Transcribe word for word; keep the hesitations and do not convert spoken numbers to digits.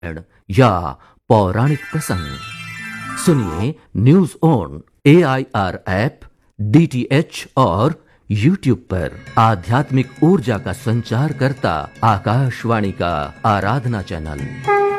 रामायण या पौराणिक प्रसंग सुनिए news on A I R app, D T H और यूट्यूब पर। आध्यात्मिक ऊर्जा का संचार करता आकाशवाणी का आराधना चैनल।